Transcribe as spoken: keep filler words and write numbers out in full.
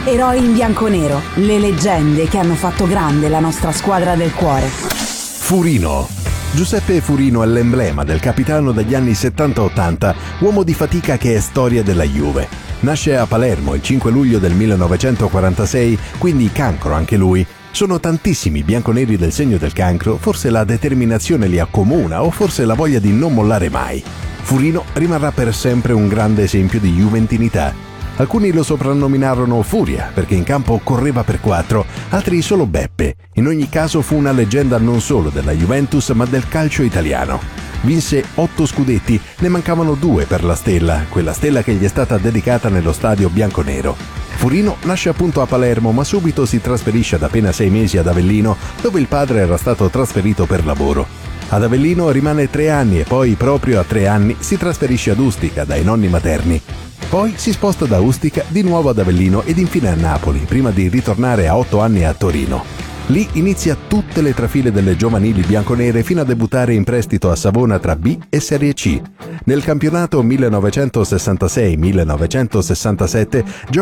Eroi in bianconero, le leggende che hanno fatto grande la nostra squadra del cuore. Furino. Giuseppe Furino è l'emblema del capitano degli anni settanta ottanta, uomo di fatica che è storia della Juve. Nasce a Palermo il cinque luglio del millenovecentoquarantasei, quindi cancro anche lui. Sono tantissimi i bianconeri del segno del cancro, forse la determinazione li accomuna o forse la voglia di non mollare mai. Furino rimarrà per sempre un grande esempio di juventinità. Alcuni lo soprannominarono Furia perché in campo correva per quattro, altri solo Beppe. In ogni caso fu una leggenda non solo della Juventus ma del calcio italiano. Vinse otto scudetti, ne mancavano due per la stella, quella stella che gli è stata dedicata nello stadio bianconero. Furino nasce appunto a Palermo ma subito si trasferisce ad appena sei mesi ad Avellino, dove il padre era stato trasferito per lavoro. Ad Avellino rimane tre anni e poi proprio a tre anni si trasferisce ad Ustica dai nonni materni. Poi si sposta da Ustica di nuovo ad Avellino ed infine a Napoli, prima di ritornare a otto anni a Torino. Lì inizia tutte le trafile delle giovanili bianconere fino a debuttare in prestito a Savona tra B e Serie C. Nel campionato millenovecentosessantasei millenovecentosessantasette